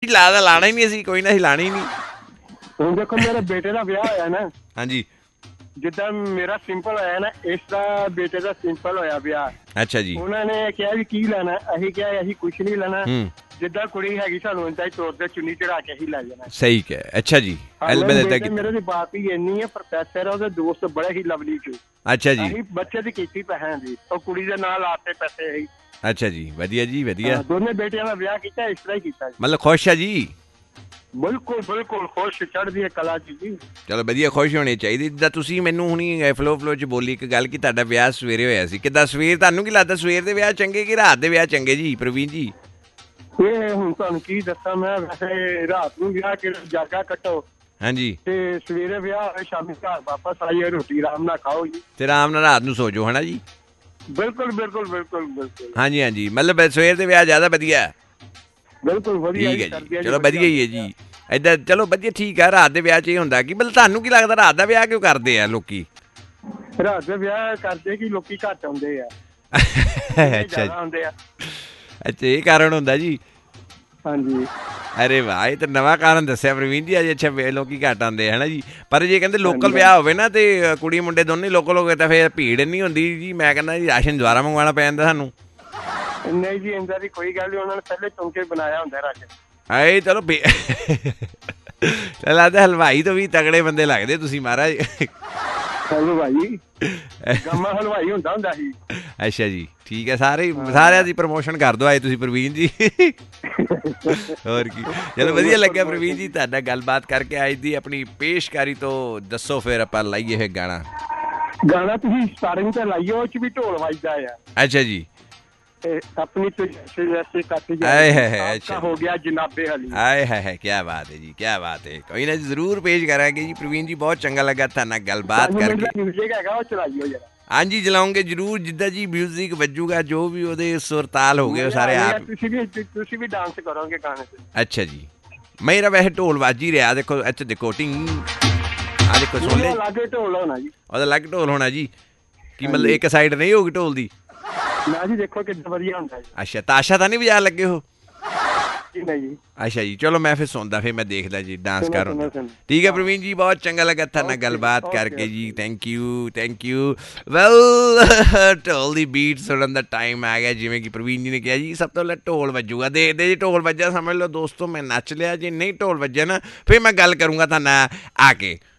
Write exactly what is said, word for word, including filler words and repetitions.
ਲਾਦਾ ਲਾਣਾ ਹੀ ਨਹੀਂ ਅਸੀਂ, ਕੋਈ ਨਾ ਅਸੀਂ ਲਾਣਾ ਹੀ ਨਹੀਂ। ਹੁਣ ਦੇਖੋ ਮੇਰੇ ਬੇਟੇ ਦਾ ਵਿਆਹ ਹੋਇਆ ਨਾ, ਹਾਂਜੀ ਜਿੱਦਾਂ ਮੇਰਾ ਸਿੰਪਲ ਹੋਇਆ ਨਾ, ਇਸ ਦਾ ਬੇਟੇ ਦਾ ਸਿੰਪਲ ਹੋਇਆ ਵਿਆਹ। ਅੱਛਾ ਜੀ। ਉਹਨਾਂ ਨੇ ਕਿਹਾ ਵੀ ਕੀ ਲੈਣਾ, ਅਸੀਂ ਕਿਹਾ ਅਸੀਂ ਕੁਛ ਨਹੀਂ ਲੈਣਾ, ਹੂੰ ਜਿੱਦਾਂ ਕੁੜੀ ਹੈਗੀ ਸਾਨੂੰ ਏਦਾਂ ਹੀ ਤੋਰ ਦੇ, ਚੁੰਨੀ ਚੜਾ ਕੇ ਹੀ ਲੈ ਜਾਣਾ। ਸਹੀ ਕਿਹਾ। ਅੱਛਾ ਜੀ। ਮੇਰੇ ਦੀ ਬਾਤ ਹੀ ਇੰਨੀ ਹੈ, ਪ੍ਰੋਫੈਸਰ ਆ, ਉਹਦੇ ਦੋਸਤ ਬੜੇ ਹੀ ਲਵਲੀ ਚ। ਅੱਛਾ ਜੀ। ਅਸੀਂ ਬੱਚੇ ਦੀ ਕੀਤੀ ਪੈਸਿਆਂ ਦੀ, ਉਹ ਕੁੜੀ ਦੇ ਨਾਲ ਆਤੇ ਪੈਸੇ ਸੀ। ਅੱਛਾ ਜੀ, ਵਧੀਆ ਜੀ ਵਧੀਆ। ਦੋਨੇ ਬੇਟਿਆਂ ਦਾ ਵਿਆਹ ਕੀਤਾ ਇਸ ਤਰ੍ਹਾਂ ਹੀ ਕੀਤਾ, ਮਤਲਬ ਖੁਸ਼ ਆ ਜੀ? ਬਿਲਕੁਲ ਬਿਲਕੁਲ ਖੁਸ਼, ਚੜ੍ਹਦੀ ਹੈ ਕਲਾ ਚ ਜੀ। ਚਲੋ ਵਧੀਆ, ਖੁਸ਼ ਹੋਣੀ ਚਾਹੀਦੀ। ਜਿੱਦਾਂ ਤੁਸੀਂ ਮੈਨੂੰ ਹੁਣੀ ਫਲੋ ਫਲੋ ਚ ਬੋਲੀ ਇੱਕ ਗੱਲ ਕਿ ਤੁਹਾਡਾ ਵਿਆਹ ਸਵੇਰੇ ਹੋਇਆ ਸੀ, ਕਿੱਦਾਂ ਸਵੇਰ, ਤੁਹਾਨੂੰ ਕੀ ਲੱਗਦਾ ਸਵੇਰ ਦੇ ਵਿਆਹ ਚੰਗੇ ਕਿ ਰਾਤ ਦੇ ਵਿਆਹ ਚੰਗੇ ਜੀ ਪ੍ਰਵੀਨ ਜੀ? ਇਹ ਹੁਣ ਤੁਹਾਨੂੰ ਕੀ ਦੱਸਾਂ ਮੈਂ, ਵੈਸੇ ਰਾਤ ਨੂੰ ਵਿਆਹ ਕੇ ਜਾਗਾ ਕੱਟੋ, ਹਾਂਜੀ, ਤੇ ਸਵੇਰੇ ਵਿਆਹ ਹੋਵੇ ਸ਼ਾਮੀ ਘਰ ਵਾਪਸ ਆਈਏ, ਰੋਟੀ ਆਰਾਮ ਨਾਲ ਖਾਓ ਜੀ, ਤੇ ਆਰਾਮ ਨਾਲ ਰਾਤ ਨੂੰ ਸੋ ਜਾਓ, ਹਨਾ ਜੀ? ਬਿਲਕੁਲ ਬਿਲਕੁਲ ਬਿਲਕੁਲ ਬਿਲਕੁਲ। ਹਾਂਜੀ ਹਾਂਜੀ, ਮਤਲਬ ਸਵੇਰ ਦੇ ਵਿਆਹ ਜ਼ਿਆਦਾ ਵਧੀਆ। ਬਿਲਕੁਲ ਵਧੀਆ, ਠੀਕ ਹੈ ਜੀ, ਚਲੋ ਵਧੀਆ ਹੀ ਹੈ ਜੀ। ਏਦਾਂ ਚਲੋ ਵਧੀਆ, ਠੀਕ ਆ। ਰਾਤ ਦੇ ਵਿਆਹ 'ਚ ਇਹ ਹੁੰਦਾ ਕਿ ਮਤਲਬ ਤੁਹਾਨੂੰ ਕੀ ਲੱਗਦਾ ਰਾਤ ਦਾ ਵਿਆਹ ਕਿਉਂ ਕਰਦੇ ਆ ਲੋਕੀ? ਰਾਤ ਦੇ ਵਿਆਹ ਕਰਦੇ ਕਿ ਲੋਕੀ ਘੱਟ ਆਉਂਦੇ ਆ। ਅੱਛਾ ਆਉਂਦੇ ਆ। ਅੱਛਾ, ਇਹ ਕਾਰਨ ਹੁੰਦਾ ਜੀ? ਹਾਂਜੀ। ਅਰੇ ਵਾਹ, ਇਹ ਤਾਂ ਨਵਾਂ ਕਾਰਨ ਦੱਸਿਆ ਪ੍ਰਵੀਨ ਜੀ ਅੱਜ। ਅੱਛਾ, ਲੋਕੀ ਘੱਟ ਆਉਂਦੇ ਹੈ ਨਾ ਜੀ। ਪਰ ਜੇ ਕਹਿੰਦੇ ਲੋਕਲ ਵਿਆਹ ਹੋਵੇ ਨਾ ਤੇ ਕੁੜੀ ਮੁੰਡੇ ਦੋਨੇ ਲੋਕਲ ਹੋ ਗਏ ਤਾਂ ਫਿਰ ਭੀੜ ਨਹੀਂ ਹੁੰਦੀ ਜੀ। ਮੈਂ ਕਹਿੰਦਾ ਜੀ ਰਾਸ਼ਨ ਦੁਬਾਰਾ ਮੰਗਵਾਉਣਾ ਪੈ ਜਾਂਦਾ ਸਾਨੂੰ। ਨਹੀਂ ਜੀ, ਇੰਦਾ ਦੀ ਕੋਈ ਗੱਲ ਨਹੀਂ, ਉਹਨਾਂ ਨੇ ਪਹਿਲੇ ਚੌਂਕੇ ਬਣਾਇਆ ਹੁੰਦਾ ਰਾਸ਼ਨ। ਹਾਏ ਚਲੋ, ਲੱਗਦਾ ਹਲਵਾਈ ਤੋਂ ਵੀ ਤਗੜੇ ਬੰਦੇ ਲੱਗਦੇ ਤੁਸੀਂ ਮਹਾਰਾਜ। ਹਲਵਾਈ ਗਾਮਾ ਹਲਵਾਈ ਹੁੰਦਾ ਹੁੰਦਾ ਸੀ। ਅੱਛਾ ਜੀ, ਠੀਕ ਹੈ। ਸਾਰੇ ਸਾਰਿਆਂ ਦੀ ਪ੍ਰਮੋਸ਼ਨ ਕਰ ਦੋ ਆਏ ਤੁਸੀਂ ਪ੍ਰਵੀਨ ਜੀ। ਹੋਰ ਕੀ, ਚਲੋ ਵਧੀਆ ਲੱਗਿਆ ਪ੍ਰਵੀਨ ਜੀ ਤੁਹਾਡਾ ਗੱਲਬਾਤ ਕਰਕੇ। ਅੱਜ ਦੀ ਆਪਣੀ ਪੇਸ਼ਕਾਰੀ ਤੋਂ ਦੱਸੋ ਫਿਰ ਆਪਾਂ ਲਾਈਏ ਫਿਰ ਗਾਣਾ। ਗਾਣਾ ਤੁਸੀਂ ਸਟਾਰਟਿੰਗ ਤੇ ਲਾਈਓ, ਉਹ 'ਚ ਵੀ ਢੋਲ ਵੱਜਦਾ ਆ। ਅੱਛਾ ਜੀ। ਆਪਣੀ ਹੋ ਗਿਆ ਜਨਾਬੇ ਹਲੀ। ਆਏ ਹੈ ਹੈ, ਕਿਆ ਬਾਤ ਹੈ ਜੀ, ਕਿਆ ਬਾਤ ਹੈ। ਕੋਈ ਨਾ ਜ਼ਰੂਰ ਪੇਸ਼ ਕਰਾਂਗੇ ਜੀ ਪ੍ਰਵੀਨ ਜੀ। ਬਹੁਤ ਚੰਗਾ ਲੱਗਾ ਤੁਹਾਡੇ ਨਾਲ ਗੱਲਬਾਤ ਕਰਕੇ। ਮਿਊਜ਼ਿਕ ਹੈਗਾ ਉਹ ਚਲਾਈਓ ਜਰਾ। ਹਾਂਜੀ ਚਲਾਉਂਗੇ ਜ਼ਰੂਰ, ਜਿੱਦਾਂ ਜੀ ਮਿਊਜ਼ਿਕ ਵੱਜੂਗਾ, ਜੋ ਵੀ ਉਹਦੇ ਸੁਰ ਤਾਲ ਹੋ ਗਏ ਉਹ ਸਾਰੇ ਆਪ। ਤੁਸੀਂ ਵੀ ਤੁਸੀਂ ਵੀ ਡਾਂਸ ਕਰੋਗੇ ਗਾਣੇ ਤੇ? ਅੱਛਾ ਜੀ। ਮੇਰਾ ਵੈਸੇ ਢੋਲ ਵੱਜ ਹੀ ਰਿਹਾ, ਦੇਖੋ ਇੱਥੇ ਦੇਖੋ ਟਿੰਗ, ਆ ਦੇਖੋ ਸੁਣ ਲੈ। ਅਲੱਗ ਢੋਲ ਹੋਣਾ ਜੀ, ਉਹਦਾ ਅਲੱਗ ਢੋਲ ਹੋਣਾ ਜੀ। ਕੀ ਮਤਲਬ ਇੱਕ ਸਾਈਡ ਨਹੀਂ ਹੋਊਗੀ ਢੋਲ ਦੀ? ਨਾ ਜੀ, ਦੇਖੋ ਕਿੰਨਾ ਵਧੀਆ ਹੁੰਦਾ ਜੀ। ਅੱਛਾ, ਤਾਸ਼ਾ ਤਾਂ ਨਹੀਂ ਵਜਾ ਲੱਗੇ ਹੋ? ਨਹੀਂ। ਅੱਛਾ ਜੀ, ਚਲੋ ਮੈਂ ਫਿਰ ਸੁਣਦਾ, ਫਿਰ ਮੈਂ ਦੇਖਦਾ ਜੀ ਡਾਂਸ ਕਰ। ਠੀਕ ਹੈ ਪ੍ਰਵੀਨ ਜੀ, ਬਹੁਤ ਚੰਗਾ ਲੱਗਾ ਤੁਹਾਡੇ ਨਾਲ ਗੱਲਬਾਤ ਕਰਕੇ ਜੀ। Thank you thank you. Well, dhol the beat ਸੁਣਨ ਦਾ ਟਾਈਮ ਆ ਗਿਆ। ਜਿਵੇਂ ਕਿ ਪ੍ਰਵੀਨ ਜੀ ਨੇ ਕਿਹਾ ਜੀ, ਸਭ ਤੋਂ ਪਹਿਲਾਂ ਢੋਲ ਵੱਜੂਗਾ। ਦੇਖਦੇ ਜੀ ਢੋਲ ਵੱਜਿਆ ਸਮਝ ਲਓ ਦੋਸਤੋ ਮੈਂ ਨੱਚ ਲਿਆ, ਜੇ ਨਹੀਂ ਢੋਲ ਵੱਜਿਆ ਨਾ ਫਿਰ ਮੈਂ ਗੱਲ ਕਰੂੰਗਾ ਤੁਹਾਡੇ ਨਾਲ ਆ ਕੇ।